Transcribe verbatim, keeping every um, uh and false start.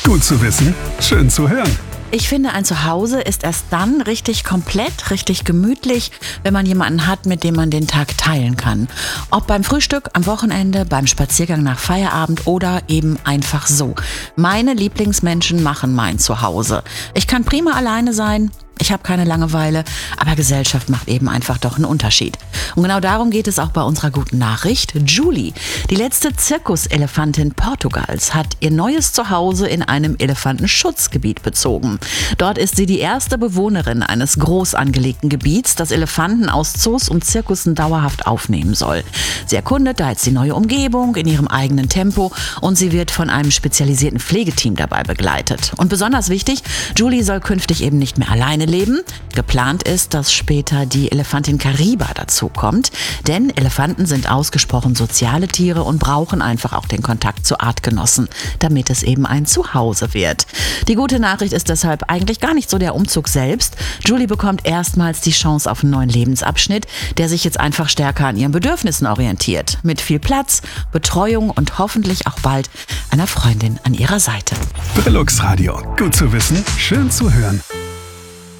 Gut zu wissen, schön zu hören. Ich finde, ein Zuhause ist erst dann richtig komplett, richtig gemütlich, wenn man jemanden hat, mit dem man den Tag teilen kann. Ob beim Frühstück, am Wochenende, beim Spaziergang nach Feierabend oder eben einfach so. Meine Lieblingsmenschen machen mein Zuhause. Ich kann prima alleine sein. Ich habe keine Langeweile, aber Gesellschaft macht eben einfach doch einen Unterschied. Und genau darum geht es auch bei unserer guten Nachricht. Julie, die letzte Zirkuselefantin Portugals, hat ihr neues Zuhause in einem Elefantenschutzgebiet bezogen. Dort ist sie die erste Bewohnerin eines groß angelegten Gebiets, das Elefanten aus Zoos und Zirkussen dauerhaft aufnehmen soll. Sie erkundet da jetzt die neue Umgebung in ihrem eigenen Tempo und sie wird von einem spezialisierten Pflegeteam dabei begleitet. Und besonders wichtig, Julie soll künftig eben nicht mehr alleine leben. Geplant ist, dass später die Elefantin Kariba dazukommt, denn Elefanten sind ausgesprochen soziale Tiere und brauchen einfach auch den Kontakt zu Artgenossen, damit es eben ein Zuhause wird. Die gute Nachricht ist deshalb eigentlich gar nicht so der Umzug selbst. Julie bekommt erstmals die Chance auf einen neuen Lebensabschnitt, der sich jetzt einfach stärker an ihren Bedürfnissen orientiert. Mit viel Platz, Betreuung und hoffentlich auch bald einer Freundin an ihrer Seite. Brillux Radio. Gut zu wissen, schön zu hören.